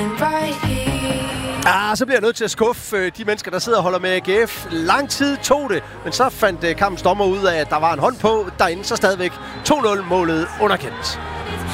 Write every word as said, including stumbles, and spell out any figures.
Ah, så bliver jeg nødt til at skuffe de mennesker, der sidder og holder med A G F. Lang tid tog det, men så fandt kampens dommer ud af, at der var en hånd på derinde, så stadigvæk to nul målet underkendt.